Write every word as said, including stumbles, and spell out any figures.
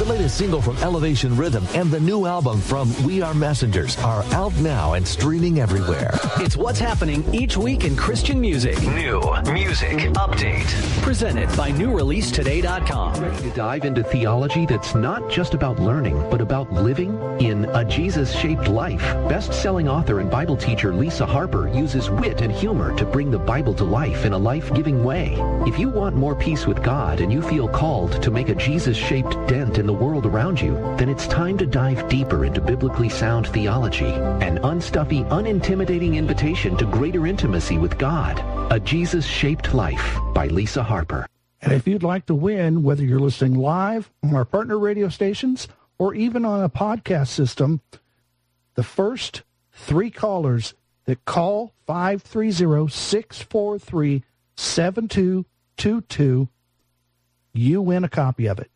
The latest single from Elevation Rhythm and the new album from We Are Messengers are out now and streaming everywhere. It's what's happening each week in Christian music. New Music Update. Presented by new release today dot com. Ready to dive into theology that's not just about learning, but about living in a Jesus-shaped life? Best-selling author and Bible teacher Lisa Harper uses wit and humor to bring the Bible to life in a life-giving way. If you want more peace with God and you feel called to make a Jesus-shaped dent in the world around you, then it's time to dive deeper into biblically sound theology, an unstuffy, unintimidating invitation to greater intimacy with God. A Jesus-Shaped Life by Lisa Harper. And if you'd like to win, whether you're listening live on our partner radio stations or even on a podcast system, the first three callers that call five three zero, six four three, seven two two two, you win a copy of it.